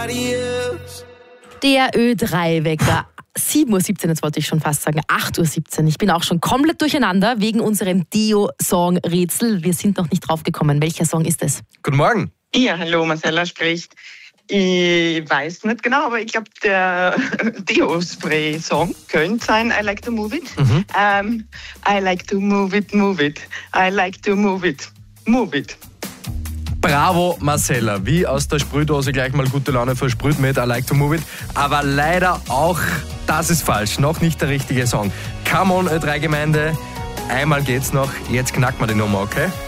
Der Ö3-Wecker. 7.17 Uhr, jetzt wollte ich schon fast sagen, 8.17 Uhr. Ich bin auch schon komplett durcheinander wegen unserem Deo-Song-Rätsel. Wir sind noch nicht drauf gekommen. Welcher Song ist es? Guten Morgen. Ja, hallo, Marcella spricht. Ich weiß nicht genau, aber ich glaube, der Deo-Spray-Song könnte sein I like to move it. I like to move it, move it. I like to move it, move it. Bravo, Marcella. Wie aus der Sprühdose gleich mal gute Laune versprüht mit I like to move it. Aber leider auch, das ist falsch. Noch nicht der richtige Song. Come on, Ö3-Gemeinde. Einmal geht's noch. Jetzt knackt man die Nummer, okay?